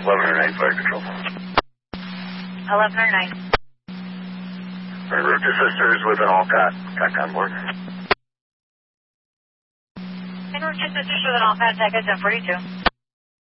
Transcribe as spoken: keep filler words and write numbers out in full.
eleven or nine Fire Control. eleven or nine. Route to Sisters with an all-cot. Cot on board. And Route to Sisters with an all-cot, Tech is ten forty-two.